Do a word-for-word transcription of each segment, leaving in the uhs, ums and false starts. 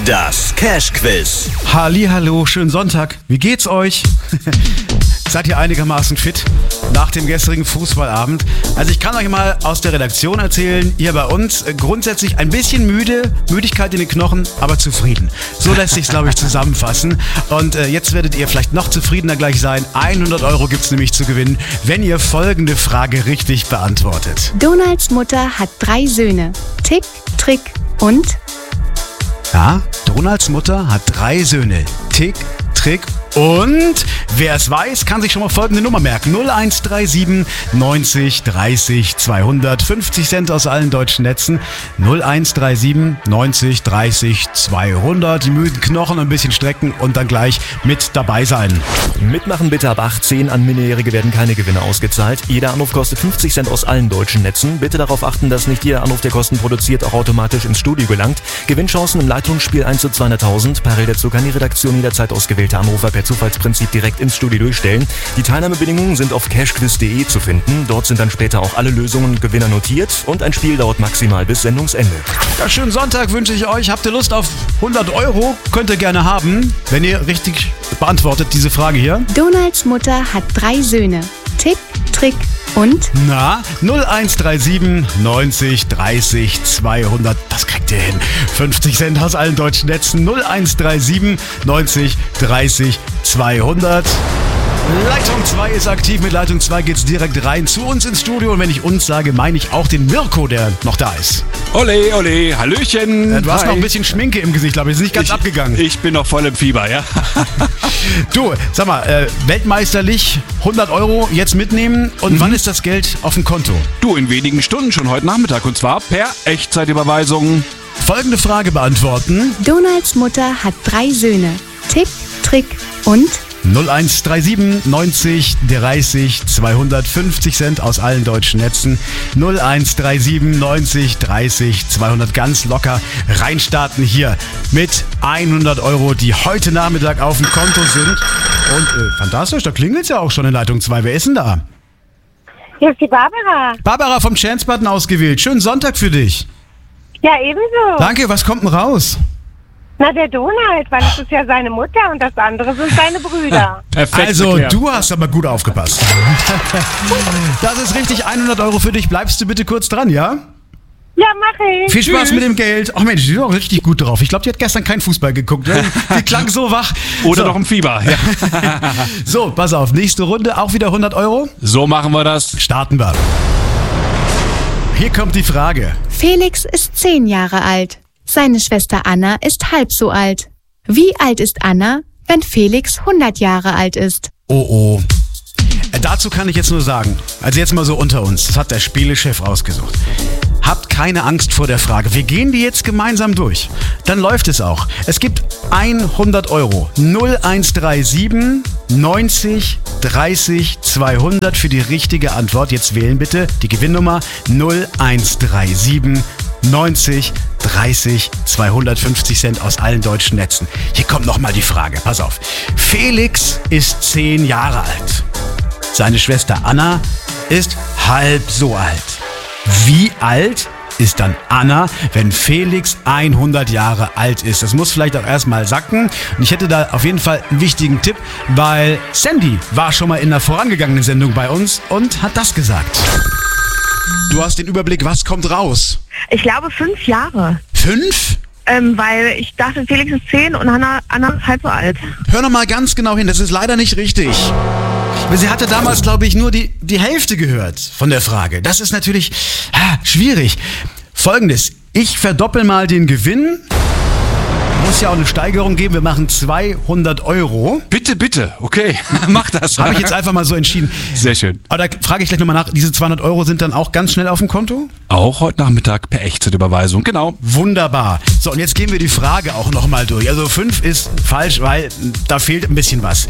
Das Cash-Quiz. Hallihallo, schönen Sonntag. Wie geht's euch? Seid ihr einigermaßen fit nach dem gestrigen Fußballabend? Also ich kann euch mal aus der Redaktion erzählen, hier bei uns äh, grundsätzlich ein bisschen müde, Müdigkeit in den Knochen, aber zufrieden. So lässt sich's, glaube ich, zusammenfassen. Und äh, jetzt werdet ihr vielleicht noch zufriedener gleich sein. hundert Euro gibt's nämlich zu gewinnen, wenn ihr folgende Frage richtig beantwortet. Donalds Mutter hat drei Söhne. Tick, Trick und... Ja, Donalds Mutter hat drei Söhne. Tick, Trick und wer es weiß, kann sich schon mal folgende Nummer merken. null eins drei sieben neunzig dreißig zweihundert. fünfzig Cent aus allen deutschen Netzen. null eins drei sieben neunzig dreißig zweihundert. Die müden Knochen ein bisschen strecken und dann gleich mit dabei sein. Mitmachen bitte ab achtzehn. An Minderjährige werden keine Gewinne ausgezahlt. Jeder Anruf kostet fünfzig Cent aus allen deutschen Netzen. Bitte darauf achten, dass nicht jeder Anruf, der Kosten produziert, auch automatisch ins Studio gelangt. Gewinnchancen im Leitungsspiel eins zu zweihunderttausend. Parallel dazu kann die Redaktion jederzeit ausgewählte Anrufer per Zufallsprinzip direkt ins Studio durchstellen. Die Teilnahmebedingungen sind auf cashquiz punkt de zu finden. Dort sind dann später auch alle Lösungen und Gewinner notiert und ein Spiel dauert maximal bis Sendungsende. Ja, schönen Sonntag wünsche ich euch. Habt ihr Lust auf hundert Euro? Könnt ihr gerne haben, wenn ihr richtig beantwortet diese Frage hier. Donalds Mutter hat drei Söhne. Tick, Trick und... Na, null eins drei sieben neunzig dreißig zweihundert. Das kriegt ihr hin. fünfzig Cent aus allen deutschen Netzen. null eins drei sieben neunzig dreißig zweihundert. Leitung zwei ist aktiv. Mit Leitung zwei geht's direkt rein zu uns ins Studio. Und wenn ich uns sage, meine ich auch den Mirko, der noch da ist. Ole, ole, Hallöchen. Äh, du hast Hi. noch ein bisschen Schminke im Gesicht, glaube ich. Ist nicht ganz ich, abgegangen. Ich bin noch voll im Fieber, ja. Du, sag mal, äh, weltmeisterlich hundert Euro jetzt mitnehmen. Und mhm. wann ist das Geld auf dem Konto? Du, in wenigen Stunden schon heute Nachmittag. Und zwar per Echtzeitüberweisung. Folgende Frage beantworten. Donalds Mutter hat drei Söhne. Tick, Trick und... null eins drei sieben neunzig dreißig zweihundert. fünfzig Cent aus allen deutschen Netzen. null eins drei sieben neunzig dreißig zweihundert. Ganz locker reinstarten hier mit hundert Euro, die heute Nachmittag auf dem Konto sind. Und äh, fantastisch, da klingelt's ja auch schon in Leitung zwei. Wer ist denn da? Hier ist die Barbara. Barbara vom Chance-Button ausgewählt. Schönen Sonntag für dich. Ja, ebenso. Danke, was kommt denn raus? Na, der Donald, weil es ist ja seine Mutter und das andere sind seine Brüder. Perfekt. Also, erklärt. du hast aber gut aufgepasst. Das ist richtig, hundert Euro für dich. Bleibst du bitte kurz dran, ja? Ja, mach ich. Viel Spaß mit dem Geld. Ach Mensch, die ist auch richtig gut drauf. Ich glaube, die hat gestern keinen Fußball geguckt. Die klang so wach. Oder so. noch im Fieber. Ja. So, pass auf. Nächste Runde, auch wieder hundert Euro. So machen wir das. Starten wir. Hier kommt die Frage. Felix ist zehn Jahre alt. Seine Schwester Anna ist halb so alt. Wie alt ist Anna, wenn Felix hundert Jahre alt ist? Oh oh. Äh, dazu kann ich jetzt nur sagen, also jetzt mal so unter uns, das hat der Spielechef ausgesucht. Habt keine Angst vor der Frage. Wir gehen die jetzt gemeinsam durch. Dann läuft es auch. Es gibt hundert Euro. null eins drei sieben neunzig dreißig zweihundert für die richtige Antwort. Jetzt wählen bitte die Gewinnnummer null eins drei sieben neunzig dreißig zweihundert. fünfzig Cent aus allen deutschen Netzen. Hier kommt nochmal die Frage. Pass auf. Felix ist zehn Jahre alt. Seine Schwester Anna ist halb so alt. Wie alt ist dann Anna, wenn Felix hundert Jahre alt ist? Das muss vielleicht auch erstmal sacken. Und ich hätte da auf jeden Fall einen wichtigen Tipp, weil Sandy war schon mal in der vorangegangenen Sendung bei uns und hat das gesagt. Du hast den Überblick, was kommt raus? Ich glaube fünf Jahre. Fünf? Ähm, weil ich dachte, Felix ist zehn und Anna, Anna ist halb so alt. Hör noch mal ganz genau hin, das ist leider nicht richtig. Weil sie hatte damals, glaube ich, nur die, die Hälfte gehört von der Frage. Das ist natürlich ah, schwierig. Folgendes, ich verdoppel mal den Gewinn. Muss ja auch eine Steigerung geben. Wir machen zweihundert Euro. Bitte, bitte. Okay, mach das. Habe ich jetzt einfach mal so entschieden. Sehr schön. Aber da frage ich gleich nochmal nach. Diese zweihundert Euro sind dann auch ganz schnell auf dem Konto? Auch heute Nachmittag per Echtzeitüberweisung. Genau. Wunderbar. So, und jetzt gehen wir die Frage auch nochmal durch. Also fünf ist falsch, weil da fehlt ein bisschen was.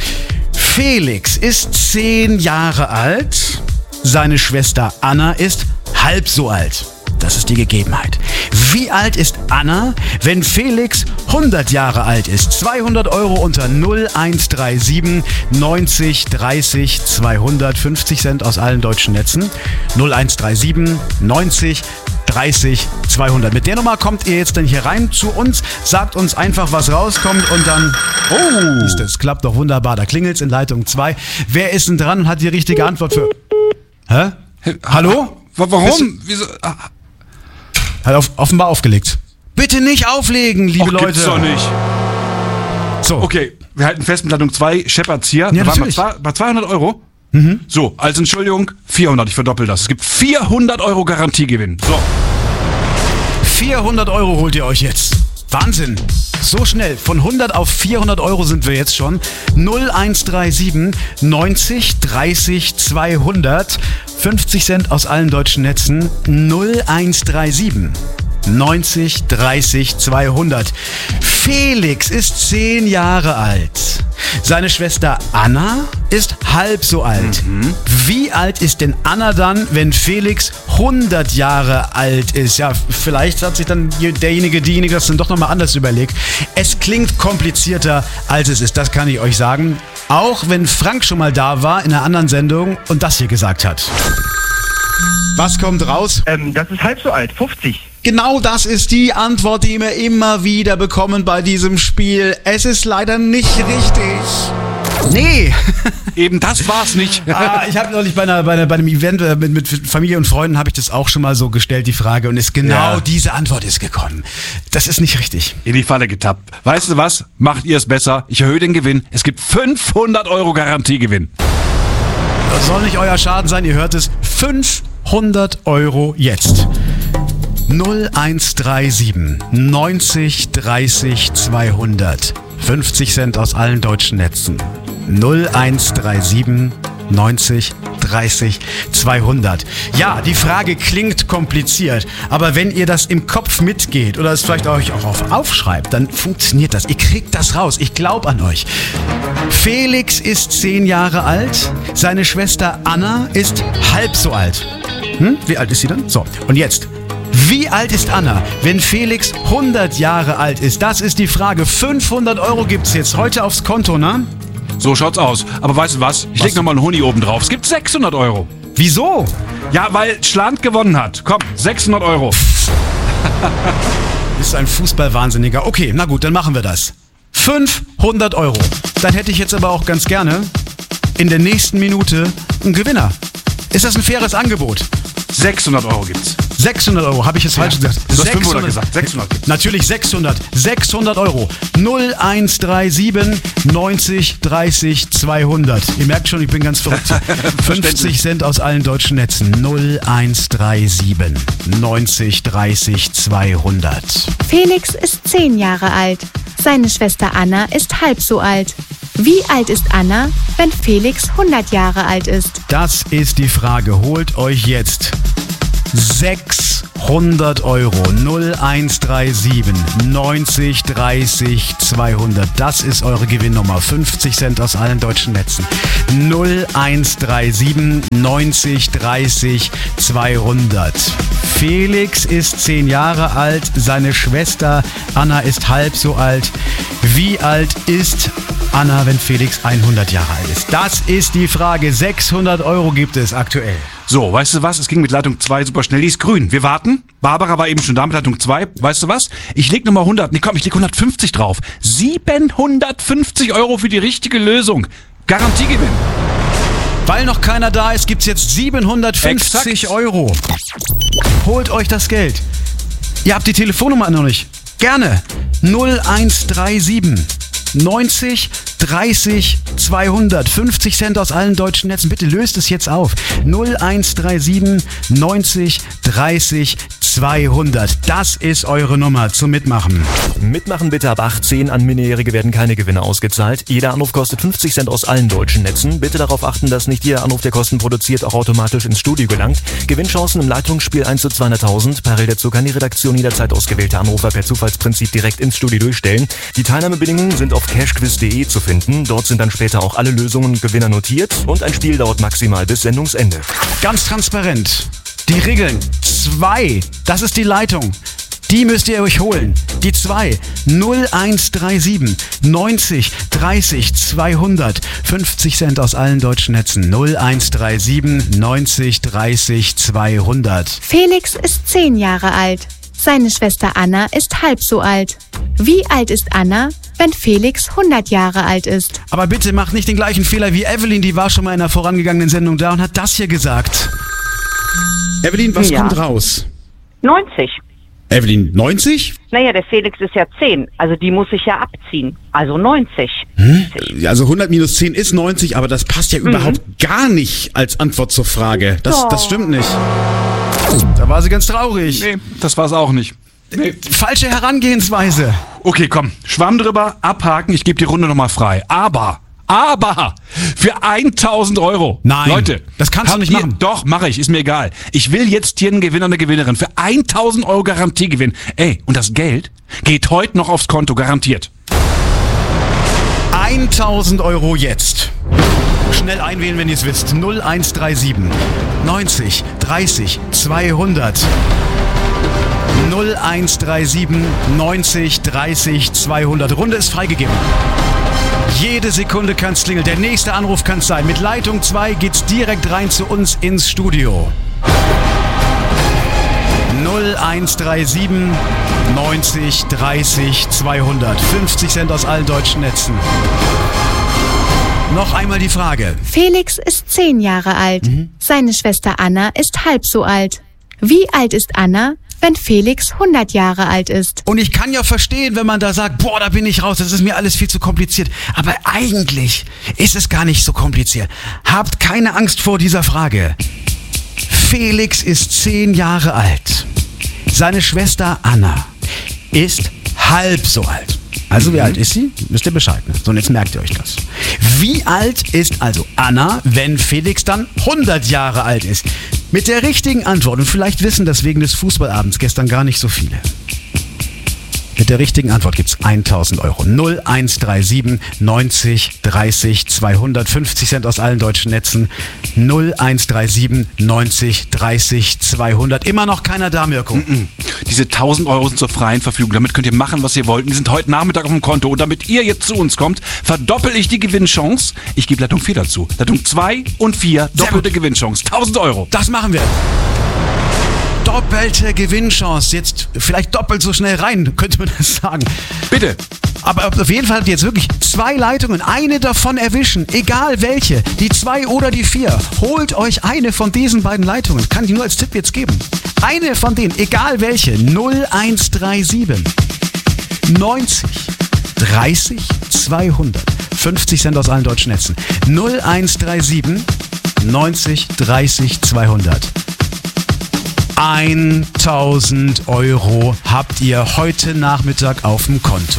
Felix ist zehn Jahre alt. Seine Schwester Anna ist halb so alt. Das ist die Gegebenheit. Wie alt ist Anna, wenn Felix hundert Jahre alt ist? zweihundert Euro unter null eins drei sieben neunzig dreißig zweihundert. fünfzig Cent aus allen deutschen Netzen. null eins drei sieben neunzig dreißig zweihundert. Mit der Nummer kommt ihr jetzt dann hier rein zu uns, sagt uns einfach, was rauskommt und dann... Oh, siehst du, es klappt doch wunderbar. Da klingelt's in Leitung zwei. Wer ist denn dran und hat die richtige Antwort für... Hä? Hey, Hallo? Warum? Wieso? Hat auf, offenbar aufgelegt. Bitte nicht auflegen, liebe Och, Leute. Gibt's doch nicht. So. Okay, wir halten fest mit Leitung zwei, Shepherds hier. Ja, Wir waren bei, natürlich. zwei, bei zweihundert Euro. Mhm. So, als Entschuldigung, vierhundert, ich verdoppel das. Es gibt vierhundert Euro Garantiegewinn. So. vierhundert Euro holt ihr euch jetzt. Wahnsinn. So schnell. Von hundert auf vierhundert Euro sind wir jetzt schon. null eins drei sieben neunzig dreißig zweihundert. fünfzig Cent aus allen deutschen Netzen. null eins drei sieben neunzig dreißig zweihundert. Felix ist zehn Jahre alt. Seine Schwester Anna ist halb so alt. Mhm. Wie alt ist denn Anna dann, wenn Felix hundert Jahre alt ist? Ja, vielleicht hat sich dann derjenige, diejenige das dann doch nochmal anders überlegt. Es klingt komplizierter, als es ist, das kann ich euch sagen. Auch wenn Frank schon mal da war in einer anderen Sendung und das hier gesagt hat. Was kommt raus? Ähm, das ist halb so alt, fünfzig. Genau das ist die Antwort, die wir immer wieder bekommen bei diesem Spiel. Es ist leider nicht richtig. Nee. Eben das war's nicht. ah, ich habe neulich bei, einer, bei, einer, bei einem Event äh, mit, mit Familie und Freunden habe ich das auch schon mal so gestellt, die Frage. Und ist genau Ja. diese Antwort ist gekommen. Das ist nicht richtig. In die Falle getappt. Weißt du was? Macht ihr es besser. Ich erhöhe den Gewinn. Es gibt fünfhundert Euro Garantiegewinn. Das soll nicht euer Schaden sein, ihr hört es. fünfhundert Euro jetzt. null eins drei sieben neunzig dreißig zweihundert. fünfzig Cent aus allen deutschen Netzen. null eins drei sieben neunzig dreißig zweihundert. Ja, die Frage klingt kompliziert, aber wenn ihr das im Kopf mitgeht oder es vielleicht euch auch auf aufschreibt, dann funktioniert das. Ihr kriegt das raus. Ich glaube an euch. Felix ist zehn Jahre alt. Seine Schwester Anna ist halb so alt. Hm? Wie alt ist sie dann? So, und jetzt... Wie alt ist Anna, wenn Felix hundert Jahre alt ist? Das ist die Frage. fünfhundert Euro gibt's jetzt heute aufs Konto, ne? So schaut's aus. Aber weißt du was? Ich Was? leg nochmal einen Honig oben drauf. Es gibt sechshundert Euro. Wieso? Ja, weil Schland gewonnen hat. Komm, sechshundert Euro. Ist ein Fußballwahnsinniger. Okay, na gut, dann machen wir das. fünfhundert Euro. Dann hätte ich jetzt aber auch ganz gerne in der nächsten Minute einen Gewinner. Ist das ein faires Angebot? sechshundert Euro gibt's. sechshundert Euro, habe ich es falsch gesagt? Du hast fünfhundert gesagt. sechshundert gibt's. Natürlich sechshundert. sechshundert Euro. null eins drei sieben neunzig dreißig zweihundert. Ihr merkt schon, ich bin ganz verrückt. fünfzig Cent aus allen deutschen Netzen. null eins drei sieben neunzig dreißig zweihundert. Felix ist zehn Jahre alt. Seine Schwester Anna ist halb so alt. Wie alt ist Anna, wenn Felix hundert Jahre alt ist? Das ist die Frage. Holt euch jetzt sechshundert Euro. null eins drei sieben neunzig dreißig zweihundert. Das ist eure Gewinnnummer. fünfzig Cent aus allen deutschen Netzen. null eins drei sieben neunzig dreißig zweihundert. Felix ist zehn Jahre alt. Seine Schwester Anna ist halb so alt. Wie alt ist Anna, wenn Felix hundert Jahre alt ist? Das ist die Frage. sechshundert Euro gibt es aktuell. So, weißt du was? Es ging mit Leitung zwei super schnell. Die ist grün. Wir warten. Barbara war eben schon da mit Leitung zwei. Weißt du was? Ich leg nochmal hundert. Nee, komm, ich leg hundertfünfzig drauf. siebenhundertfünfzig Euro für die richtige Lösung. Garantiegewinn. Weil noch keiner da ist, gibt's jetzt siebenhundertfünfzig Exakt. Euro. Holt euch das Geld. Ihr habt die Telefonnummer noch nicht. Gerne. null eins drei sieben neunzig dreißig zweihundert. fünfzig Cent aus allen deutschen Netzen. Bitte löst es jetzt auf. null eins drei sieben neunzig dreißig zweihundert. Das ist eure Nummer zum Mitmachen. Mitmachen bitte ab achtzehn. An Minderjährige werden keine Gewinne ausgezahlt. Jeder Anruf kostet fünfzig Cent aus allen deutschen Netzen. Bitte darauf achten, dass nicht jeder Anruf, der Kosten produziert, auch automatisch ins Studio gelangt. Gewinnchancen im Leitungsspiel eins zu zweihunderttausend. Parallel dazu kann die Redaktion jederzeit ausgewählte Anrufer per Zufallsprinzip direkt ins Studio durchstellen. Die Teilnahmebedingungen sind auf cashquiz punkt de zu finden. Dort sind dann später auch alle Lösungen und Gewinner notiert. Und ein Spiel dauert maximal bis Sendungsende. Ganz transparent. Die Regeln. Zwei. Das ist die Leitung. Die müsst ihr euch holen. Die Die zwei null eins drei sieben neunzig dreißig zweihundert. fünfzig Cent aus allen deutschen Netzen. null eins drei sieben neunzig dreißig zweihundert. Felix ist zehn Jahre alt. Seine Schwester Anna ist halb so alt. Wie alt ist Anna, wenn Felix hundert Jahre alt ist? Aber bitte macht nicht den gleichen Fehler wie Evelyn, die war schon mal in einer vorangegangenen Sendung da und hat das hier gesagt. Evelyn, was Ja. kommt raus? neunzig. Evelyn, neunzig? Naja, der Felix ist ja zehn, also die muss ich ja abziehen. Also neunzig. Hm? Also hundert minus zehn ist neunzig, aber das passt ja mhm. überhaupt gar nicht als Antwort zur Frage. Das, Oh. das stimmt nicht. Da war sie ganz traurig. Nee, das war's auch nicht. Nee. Falsche Herangehensweise. Okay, komm, Schwamm drüber, abhaken, ich gebe die Runde nochmal frei. Aber, aber, für tausend Euro. Nein, Leute, das kannst du habt nicht ihr, machen. Doch, mache ich, ist mir egal. Ich will jetzt hier einen Gewinner, eine Gewinnerin für tausend Euro Garantiegewinn. Ey, und das Geld geht heute noch aufs Konto, garantiert. tausend Euro jetzt. Schnell einwählen, wenn ihr es wisst. null eins drei sieben neunzig dreißig zweihundert. null eins drei sieben neunzig dreißig zweihundert. Runde ist freigegeben. Jede Sekunde kann's klingeln. Der nächste Anruf kann's sein. Mit Leitung zwei geht's direkt rein zu uns ins Studio. null eins drei sieben neunzig dreißig zweihundert. fünfzig Cent aus allen deutschen Netzen. Noch einmal die Frage. Felix ist zehn Jahre alt. Mhm. Seine Schwester Anna ist halb so alt. Wie alt ist Anna, wenn Felix hundert Jahre alt ist? Und ich kann ja verstehen, wenn man da sagt, boah, da bin ich raus, das ist mir alles viel zu kompliziert. Aber eigentlich ist es gar nicht so kompliziert. Habt keine Angst vor dieser Frage. Felix ist zehn Jahre alt. Seine Schwester Anna ist halb so alt. Also wie alt ist sie? Wisst ihr Bescheid. Ne? So, und jetzt merkt ihr euch das. Wie alt ist also Anna, wenn Felix dann hundert Jahre alt ist? Mit der richtigen Antwort, und vielleicht wissen das wegen des Fußballabends gestern gar nicht so viele. Mit der richtigen Antwort gibt's tausend Euro. null eins drei sieben neunzig dreißig zweihundert. fünfzig Cent aus allen deutschen Netzen. null eins drei sieben neunzig dreißig zweihundert. Immer noch keiner da, Mirko. Mm-mm. Diese tausend Euro sind zur freien Verfügung. Damit könnt ihr machen, was ihr wollt. Und die sind heute Nachmittag auf dem Konto. Und damit ihr jetzt zu uns kommt, verdoppel ich die Gewinnchance. Ich gebe Leitung vier dazu. Leitung zwei und vier, doppelte Gewinnchance. tausend Euro. Das machen wir. Doppelte Gewinnchance. Jetzt vielleicht doppelt so schnell rein, könnte man das sagen. Bitte. Aber auf jeden Fall habt ihr jetzt wirklich zwei Leitungen, eine davon erwischen, egal welche, die zwei oder die vier. Holt euch eine von diesen beiden Leitungen, kann ich nur als Tipp jetzt geben. Eine von denen, egal welche, null eins drei sieben neunzig dreißig zweihundert. fünfzig Cent aus allen deutschen Netzen. null eins drei sieben neunzig dreißig zweihundert. tausend Euro habt ihr heute Nachmittag auf dem Konto.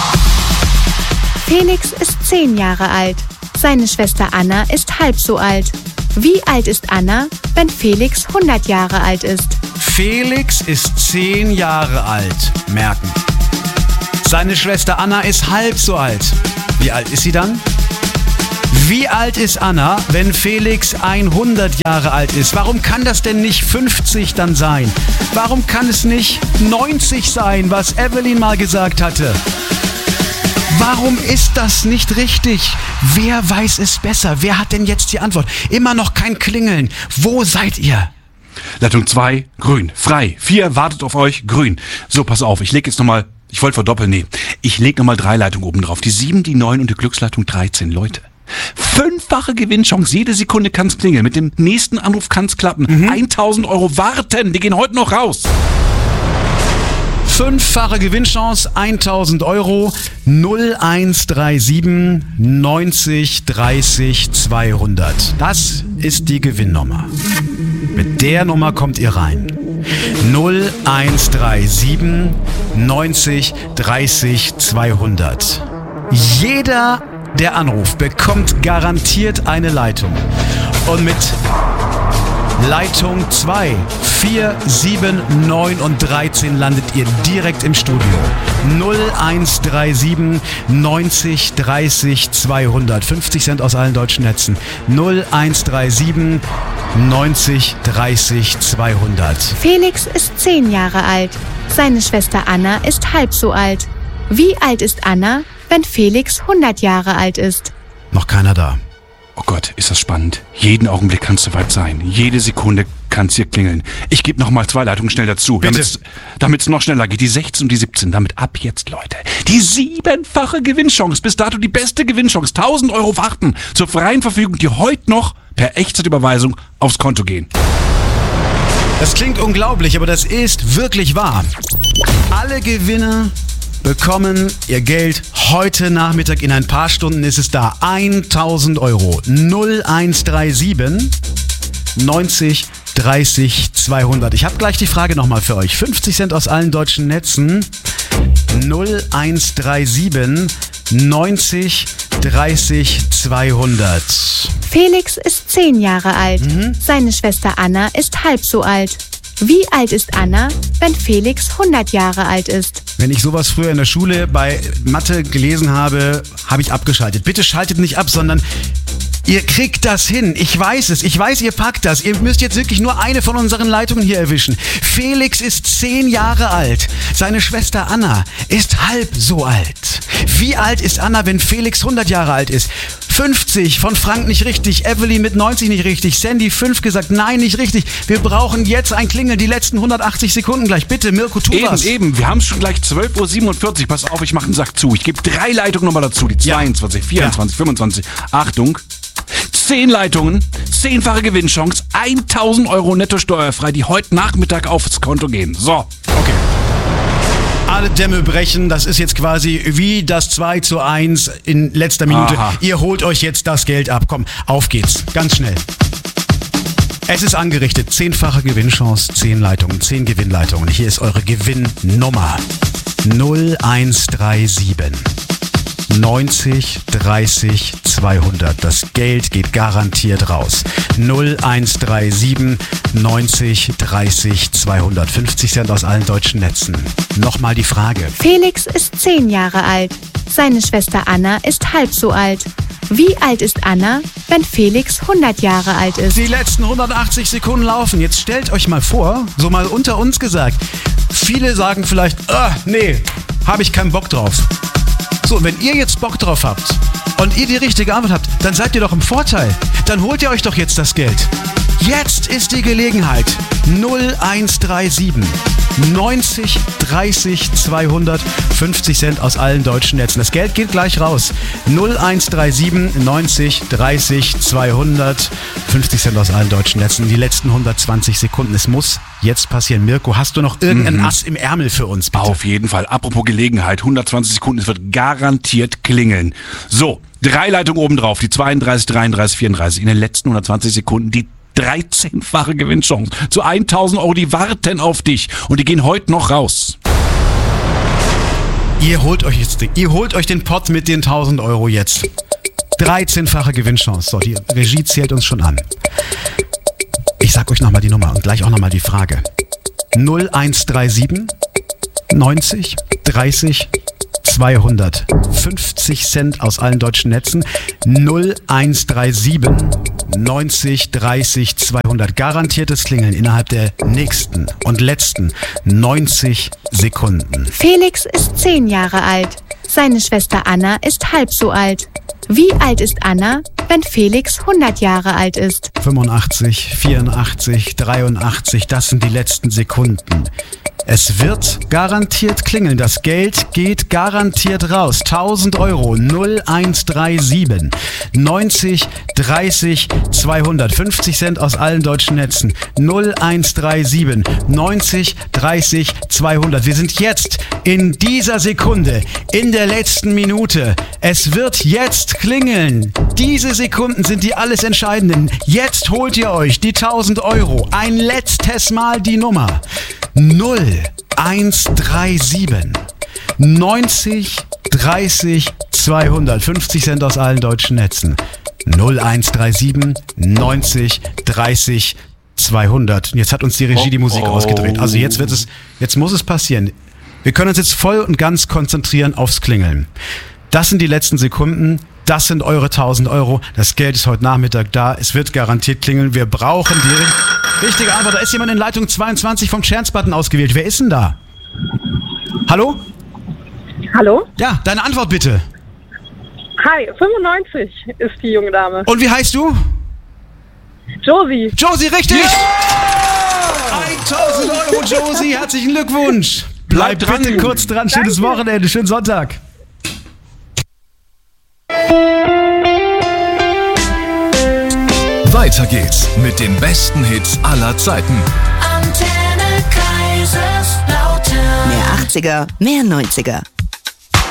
Felix ist zehn Jahre alt. Seine Schwester Anna ist halb so alt. Wie alt ist Anna, wenn Felix hundert Jahre alt ist? Felix ist zehn Jahre alt. Merken. Seine Schwester Anna ist halb so alt. Wie alt ist sie dann? Wie alt ist Anna, wenn Felix hundert Jahre alt ist? Warum kann das denn nicht fünfzig dann sein? Warum kann es nicht neunzig sein, was Evelyn mal gesagt hatte? Warum ist das nicht richtig? Wer weiß es besser? Wer hat denn jetzt die Antwort? Immer noch kein Klingeln. Wo seid ihr? Leitung zwei, grün. Frei. vier wartet auf euch, grün. So, pass auf, ich lege jetzt nochmal, ich wollte verdoppeln, nee. Ich lege nochmal drei Leitungen oben drauf. Die sieben, die neun und die Glücksleitung dreizehn. Leute, fünffache Gewinnchance. Jede Sekunde kann's klingeln. Mit dem nächsten Anruf kann's klappen. Mhm. tausend Euro warten. Die gehen heute noch raus. Fünffache Gewinnchance, tausend Euro, null eins drei sieben neunzig dreißig zweihundert. Das ist die Gewinnnummer. Mit der Nummer kommt ihr rein. null eins drei sieben neunzig dreißig zweihundert. Jeder, der anruft, bekommt garantiert eine Leitung. Und mit Leitung zwei, vier, sieben, neun und dreizehn landet ihr direkt im Studio. null eins drei sieben neunzig dreißig zweihundert. fünfzig Cent aus allen deutschen Netzen. null eins drei sieben neunzig dreißig zweihundert. Felix ist zehn Jahre alt. Seine Schwester Anna ist halb so alt. Wie alt ist Anna, wenn Felix hundert Jahre alt ist? Noch keiner da. Oh Gott, ist das spannend. Jeden Augenblick kann es soweit sein. Jede Sekunde kann es hier klingeln. Ich gebe noch mal zwei Leitungen schnell dazu, damit es noch schneller geht. Die sechzehn und die siebzehn. Damit ab jetzt, Leute. Die siebenfache Gewinnchance. Bis dato die beste Gewinnchance. tausend Euro warten zur freien Verfügung, die heute noch per Echtzeitüberweisung aufs Konto gehen. Das klingt unglaublich, aber das ist wirklich wahr. Alle Gewinner bekommen ihr Geld heute Nachmittag. In ein paar Stunden ist es da. tausend Euro. null eins drei sieben neunzig dreißig zweihundert. Ich habe gleich die Frage nochmal für euch. fünfzig Cent aus allen deutschen Netzen. null eins drei sieben neunzig dreißig zweihundert. Felix ist zehn Jahre alt. Mhm. Seine Schwester Anna ist halb so alt. Wie alt ist Anna, wenn Felix hundert Jahre alt ist? Wenn ich sowas früher in der Schule bei Mathe gelesen habe, habe ich abgeschaltet. Bitte schaltet nicht ab, sondern ihr kriegt das hin. Ich weiß es. Ich weiß, ihr packt das. Ihr müsst jetzt wirklich nur eine von unseren Leitungen hier erwischen. Felix ist zehn Jahre alt. Seine Schwester Anna ist halb so alt. Wie alt ist Anna, wenn Felix hundert Jahre alt ist? fünfzig, von Frank nicht richtig, Evelyn mit neunzig nicht richtig, Sandy fünf gesagt, nein, nicht richtig. Wir brauchen jetzt ein Klingeln, die letzten hundertachtzig Sekunden gleich. Bitte, Mirko, tu eben, was. Eben, eben. Wir haben es schon gleich zwölf Uhr siebenundvierzig. Pass auf, ich mache einen Sack zu. Ich gebe drei Leitungen nochmal dazu. Die zweiundzwanzig, ja. vierundzwanzig, ja. fünfundzwanzig. Achtung. zehn Leitungen, zehnfache Gewinnchance, tausend Euro netto steuerfrei, die heute Nachmittag aufs Konto gehen. So. Okay. Alle Dämme brechen, das ist jetzt quasi wie das zwei zu eins in letzter Minute. Aha. Ihr holt euch jetzt das Geld ab. Komm, auf geht's. Ganz schnell. Es ist angerichtet. Zehnfache Gewinnchance, zehn Leitungen, zehn Gewinnleitungen. Hier ist eure Gewinnnummer. null eins drei sieben neunzig dreißig zweihundert. Das Geld geht garantiert raus. null eins drei sieben neunzig dreißig zweihundert. fünfzig Cent aus allen deutschen Netzen. Nochmal die Frage. Felix ist zehn Jahre alt. Seine Schwester Anna ist halb so alt. Wie alt ist Anna, wenn Felix hundert Jahre alt ist? Die letzten hundertachtzig Sekunden laufen. Jetzt stellt euch mal vor, so mal unter uns gesagt, viele sagen vielleicht, ah, nee, habe ich keinen Bock drauf. So, wenn ihr jetzt Bock drauf habt und ihr die richtige Antwort habt, dann seid ihr doch im Vorteil. Dann holt ihr euch doch jetzt das Geld. Jetzt ist die Gelegenheit. null eins drei sieben neunzig dreißig zweihundert. fünfzig Cent aus allen deutschen Netzen. Das Geld geht gleich raus. null eins drei sieben neunzig dreißig zweihundert. fünfzig Cent aus allen deutschen Netzen. Die letzten hundertzwanzig Sekunden. Es muss jetzt passieren. Mirko, hast du noch irgendeinen mhm. Ass im Ärmel für uns, bitte? Auf jeden Fall. Apropos Gelegenheit. hundertzwanzig Sekunden. Es wird garantiert klingeln. So, drei Leitungen oben drauf. Die zweiunddreißig, dreiunddreißig, vierunddreißig. In den letzten hundertzwanzig Sekunden die dreizehnfache Gewinnchance zu tausend Euro, die warten auf dich und die gehen heute noch raus. Ihr holt euch jetzt, ihr holt euch den Pott mit den tausend Euro jetzt. dreizehnfache Gewinnchance. So, die Regie zählt uns schon an. Ich sag euch nochmal die Nummer und gleich auch nochmal die Frage. null eins drei sieben neunzig dreißig zweihundert. fünfzig Cent aus allen deutschen Netzen. null eins drei sieben neunzig dreißig zweihundert. Garantiertes Klingeln innerhalb der nächsten und letzten neunzig Sekunden. Felix ist zehn Jahre alt. Seine Schwester Anna ist halb so alt. Wie alt ist Anna, wenn Felix hundert Jahre alt ist? fünfundachtzig, vierundachtzig, dreiundachtzig, das sind die letzten Sekunden. Es wird garantiert klingeln. Das Geld geht garantiert raus. tausend Euro. null eins drei sieben neunzig dreißig zweihundert. fünfzig Cent aus allen deutschen Netzen. null eins drei sieben neunzig dreißig zweihundert. Wir sind jetzt in dieser Sekunde, in der letzten Minute. Es wird jetzt klingeln. Diese Sekunden sind die alles Entscheidenden. Jetzt holt ihr euch die tausend Euro. Ein letztes Mal die Nummer. null eins drei sieben neunzig dreißig zweihundert. fünfzig Cent aus allen deutschen Netzen. null eins drei sieben neunzig dreißig zweihundert. Und jetzt hat uns die Regie die Musik Oh, oh. ausgedreht. Also jetzt wird es, jetzt muss es passieren. Wir können uns jetzt voll und ganz konzentrieren aufs Klingeln. Das sind die letzten Sekunden. Das sind eure tausend Euro. Das Geld ist heute Nachmittag da. Es wird garantiert klingeln. Wir brauchen die richtige Antwort. Da ist jemand in Leitung zweiundzwanzig vom Chance-Button ausgewählt. Wer ist denn da? Hallo? Hallo? Ja, deine Antwort bitte. Hi, fünfundneunzig ist die junge Dame. Und wie heißt du? Josie. Josie, richtig! Ja! tausend Euro, Josie. Herzlichen Glückwunsch. Bleib, Bleib bitte kurz dran. Schönes Danke. Wochenende, schönen Sonntag. Weiter geht's mit den besten Hits aller Zeiten. Antenne Kaiserslautern. Mehr achtziger, mehr neunziger.